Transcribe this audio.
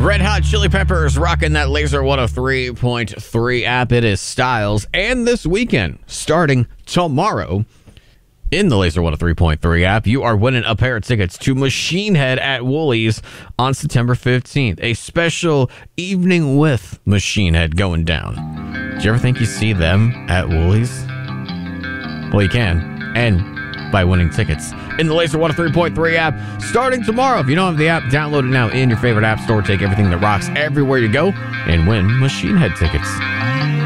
Red Hot Chili Peppers rocking that Laser 103.3 app. It is Styles. And this weekend, starting tomorrow, in the Laser 103.3 app, you are winning a pair of tickets to Machine Head at Woolies on September 15th. A special evening with Machine Head going down. Do you ever think you see them at Woolies? Well, you can. And by winning tickets in the Laser 103.3 app starting tomorrow. If you don't have the app, download it now in your favorite app store. Take everything that rocks everywhere you go and win Machine Head tickets.